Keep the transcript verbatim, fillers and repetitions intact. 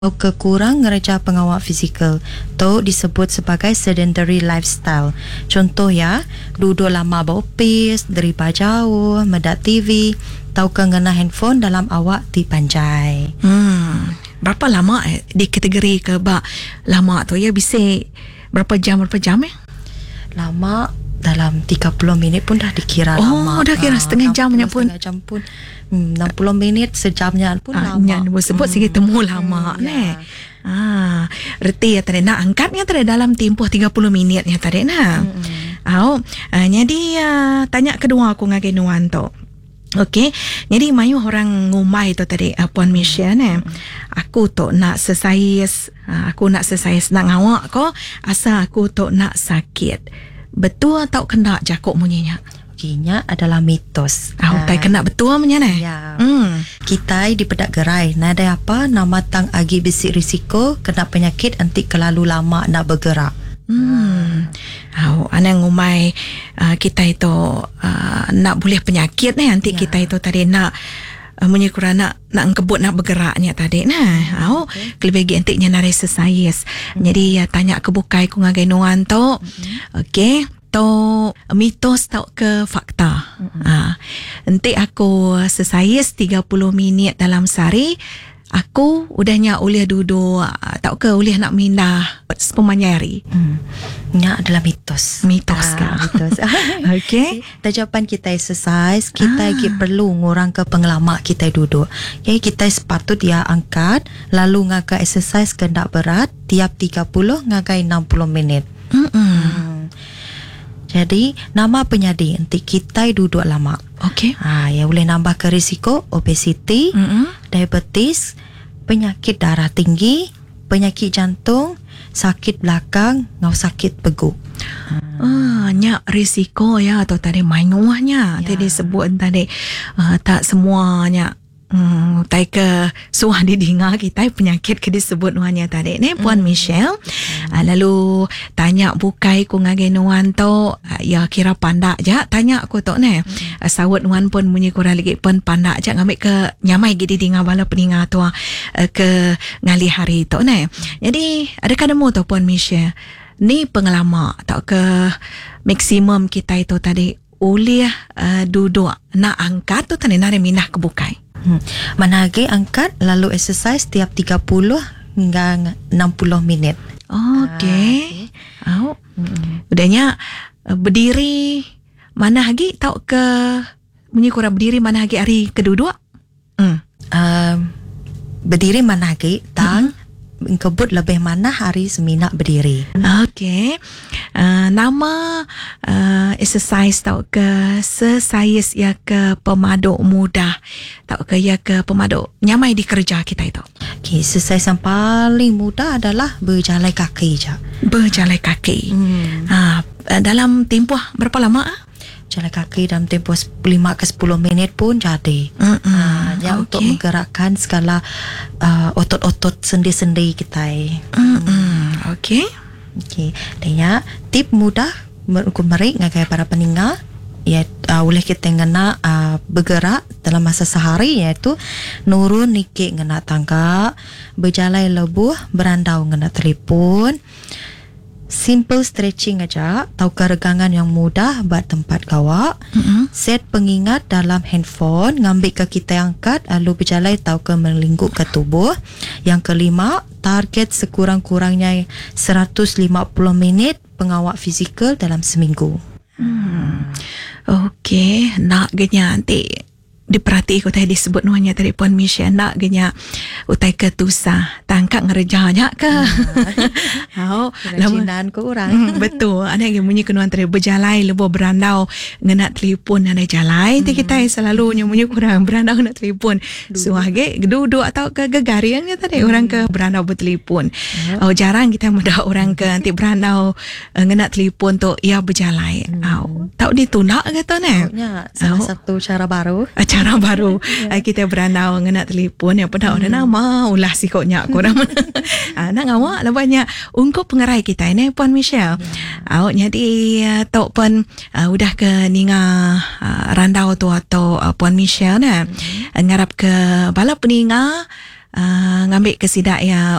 kekurang ngereja pengawal fizikal tu disebut sebagai sedentary lifestyle. Contoh ya, duduk lama beropis, daripada jauh, medak T V, tau kengena handphone dalam awak di panjai. Hmm, berapa lama eh, di kategori ke bak lama tu ya, bisa berapa jam berapa jam eh? Lama dalam tiga puluh minit pun dah dikira oh, lama. Oh, dah kira setengah jamnya pun. Setengah jam pun. Hmm, enam puluh minit sejamnya pun ah, lama. Yang sebut hmm. sikit temu lama hmm, ne. Ya. Ah, reti ya tadi nak angkatnya tadi dalam tempoh tiga puluh minitnya tadi nah. Hmm. Oh, uh, jadi uh, tanya kedua aku ngagai nuan tu. Okey, jadi mayu orang ngumai tu tadi uh, Puan Michelle ne. Hmm. Aku tu nak sesais, uh, aku nak sesais nak ngawak ko, asa aku tu nak sakit. Betul atau kena jakok munyinya? Nya adalah mitos. Ah, uh, tai kena betul punya ne. Ya. Hmm. Kita di pedak gerai nada apa nama tang agi besi risiko kena penyakit anti kelalu lama nak bergerak. Hmm. Oh, anang ngumai uh, kita itu uh, nak boleh penyakit ni nanti ya. Kita itu tadi nak uh, menyukur nak nak kebut nak bergeraknya tadi nah. Oh, okay. Kelebih antiknya nari sesais. Hmm. Jadi uh, tanya kebukai ku ngagai nuan tu. Hmm. Okey. To mitos tau ke fakta. Mm-hmm. Ha, nanti aku sesais tiga puluh minit dalam sehari, aku udahnya boleh duduk tau ke boleh nak mindah sepemanyari. Hmm. Nya adalah mitos. Mitos ah, mitos. Okey. Jawapan kita exercise, kita ah. perlu ngurang ke pengelama kita duduk. Okay, kita sepatut ya angkat lalu ngagai exercise kendak berat tiap tiga puluh ngagai enam puluh minit. Mm-mm. Hmm. Jadi nama penyadi nanti kita duduk lama. Okey. Ha, ya boleh nambah ke risiko obesiti, mm-hmm. diabetes, penyakit darah tinggi, penyakit jantung, sakit belakang, ngau sakit pegu. Ah, nyak risiko ya atau tadi mainuahnya. Ya. Tadi sebut tadi uh, tak semuanya. Hmm, tai ke suah didinga kita penyakit ke disebut nuannya tadi ni Puan mm. Michelle. Mm. Uh, lalu tanya bukai ku ngagai nuan tu uh, ya kira pandak je tanya aku tu ni. Mm. Uh, sawut nuan pun bunyi kurang lagi pun pandak je ngambil ke nyamai gidi dinga bala peninga tu uh, ke ngali hari tu ni. Jadi adakah nemu tu Puan Michelle ni pengalaman atau ke maksimum kita itu tadi boleh uh, duduk nak angkat tu tadi nari minah ke bukai. Hmm. Mana lagi angkat lalu exercise tiap tiga puluh hingga enam puluh minit. Okey. Ah, okay. Oh. Hmm. Udahnya berdiri mana lagi tau ke bunyi kurang berdiri mana lagi hari kedua? Hmm. Um, berdiri mana lagi tang hmm. kebut lebih mana hari semina berdiri. Okey. Uh, nama uh, exercise tau ke sesais ya ke pemaduk mudah tau ke ya ke pemaduk nyamai di kerja kita itu. Okey, exercise yang paling mudah adalah berjalan kaki je. Berjalan kaki. Hmm. Ha, dalam tempoh berapa lama? Jalan kaki dalam tempoh lima ke sepuluh minit pun jadi. Mm-hmm. Uh, yang okay. Untuk menggerakkan segala uh, otot-otot sendi-sendi kita. Mm-hmm. Okey. Okey. Dan ya, tip mudah untuk merik ngagai para peninga ya uh, boleh kita ngena uh, bergerak dalam masa sehari iaitu nurun nikik ngena tangga, berjalan lebuh, berandau ngena telefon. Simple stretching aja, tahu keregangan yang mudah buat tempat gawak. Mm-hmm. Set pengingat dalam handphone, ngambil ke kita angkat, lalu berjalan tahu ke melingguk ke tubuh. Yang kelima, target sekurang-kurangnya seratus lima puluh minit pengawal fizikal dalam seminggu. Hmm. Okey, nak genya nanti diperhati ko tadi disebut nuanya tadi Puan Michelle nak genya utai ke tusah tangkap ngerejanya ke. Oh, kerajinan ko orang. Betul. Ada yang bunyi kenuan tadi berjalai lebo berandau ngena telefon ada jalai nanti kita selalu nyomunyi kurang berandau ngena telefon. Suage duduk atau ke gegarian tadi orang ke berandau bertelefon. Oh, jarang kita mudah orang ke nanti berandau ngena telefon tu ia berjalai. Oh, tahu ditolak ke tu ne? Salah satu cara baru. Cara baru yeah. Kita berandau ngena telefon yang pada orang hmm. nama ulah sikotnya korang ah, nak ngawak lah banyak ungkup pengerai kita ini Puan Michelle yeah. Awak jadi uh, tok pun uh, udah ke ninga uh, randau tu atau uh, Puan Michelle nah hmm. ngarap ke bala peninga uh, ngambil kesidak ya